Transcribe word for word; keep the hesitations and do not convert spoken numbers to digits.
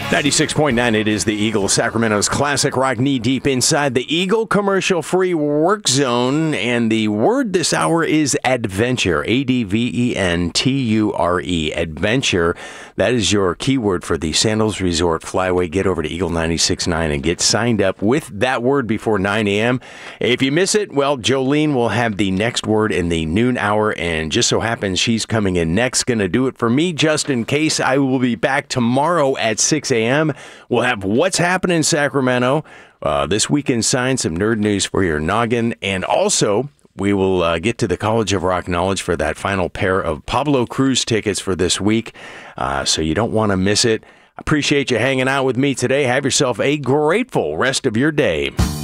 ninety-six point nine, it is the Eagle, Sacramento's classic rock, knee deep inside the Eagle commercial-free work zone. And the word this hour is adventure, A D V E N T U R E, adventure. That is your keyword for the Sandals Resort Flyway. Get over to Eagle ninety-six point nine and get signed up with that word before nine a.m. If you miss it, well, Jolene will have the next word in the noon hour, and just so happens she's coming in next. Going to do it for me, just in case. I will be back tomorrow at six a.m. We'll have What's Happening in Sacramento, uh, this weekend science, some nerd news for your noggin, and also we will uh, get to the College of Rock Knowledge for that final pair of Pablo Cruz tickets for this week, uh, so you don't want to miss it. Appreciate you hanging out with me today. Have yourself a grateful rest of your day.